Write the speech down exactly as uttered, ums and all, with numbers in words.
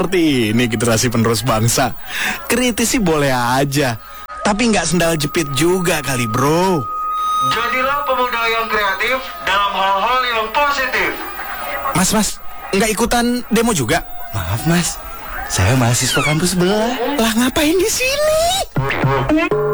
seperti ini generasi penerus bangsa. Kritis sih boleh aja, tapi nggak sendal jepit juga kali bro. Jadilah pemuda yang kreatif dalam hal-hal yang positif. Mas, mas, nggak ikutan demo juga? Maaf mas, saya mahasiswa kampus sebelah. Lah ngapain di sini?